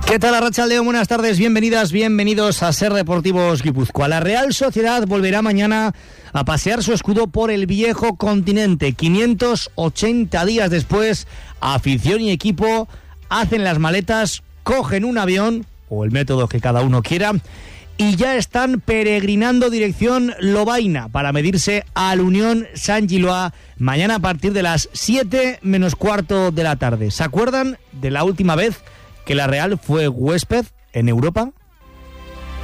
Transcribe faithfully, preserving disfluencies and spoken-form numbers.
¿Qué tal, Arratsaldeon? Buenas tardes, bienvenidas, bienvenidos a Ser Deportivos Guipúzcoa. La Real Sociedad volverá mañana a pasear su escudo por el viejo continente. quinientos ochenta días después, afición y equipo hacen las maletas, cogen un avión, o el método que cada uno quiera, y ya están peregrinando dirección Lovaina para medirse al Unión Saint-Gilloise mañana a partir de las siete menos cuarto de la tarde. ¿Se acuerdan de la última vez que la Real fue huésped en Europa?